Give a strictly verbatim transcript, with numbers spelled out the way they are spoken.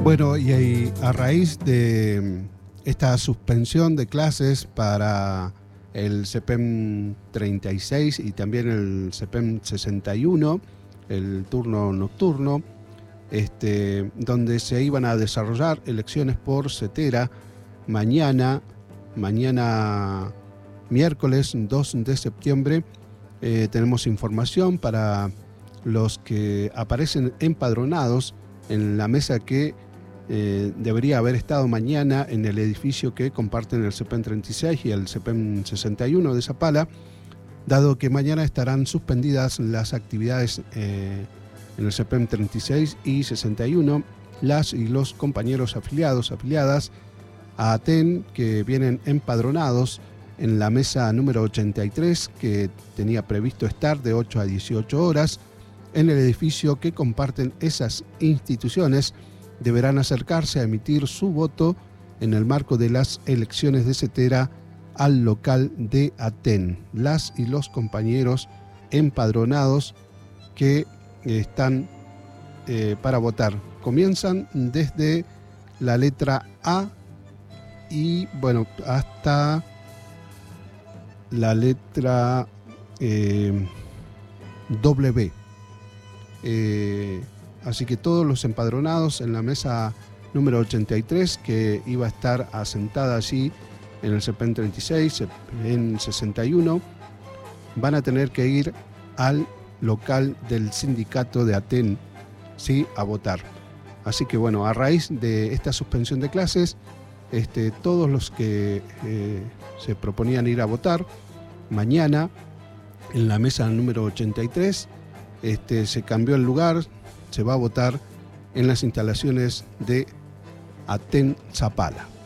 Bueno, y ahí, a raíz de esta suspensión de clases para el CEPEM treinta y seis y también el CEPEM sesenta y uno, el turno nocturno, este, donde se iban a desarrollar elecciones por cetera mañana, mañana miércoles dos de septiembre, eh, tenemos información para los que aparecen empadronados en la mesa que eh, debería haber estado mañana en el edificio que comparten el CEPEM treinta y seis y el CEPEM sesenta y uno de Zapala, dado que mañana estarán suspendidas las actividades eh, en el CEPEM treinta y seis y sesenta y uno, las y los compañeros afiliados, afiliadas a ATEN que vienen empadronados en la mesa número ochenta y tres, que tenía previsto estar de ocho a dieciocho horas, en el edificio que comparten esas instituciones, deberán acercarse a emitir su voto en el marco de las elecciones de cetera al local de ATEN. Las y los compañeros empadronados que están eh, para votar comienzan desde la letra A y bueno, hasta la letra eh, W. Eh, así que todos los empadronados en la mesa número ochenta y tres, que iba a estar asentada allí en el CEPEM treinta y seis, en sesenta y uno, van a tener que ir al local del sindicato de ATEN, sí, a votar. Así que bueno, a raíz de esta suspensión de clases, este, todos los que eh, se proponían ir a votar, mañana en la mesa número ochenta y tres, este, se cambió el lugar, se va a votar en las instalaciones de ATEN Zapala.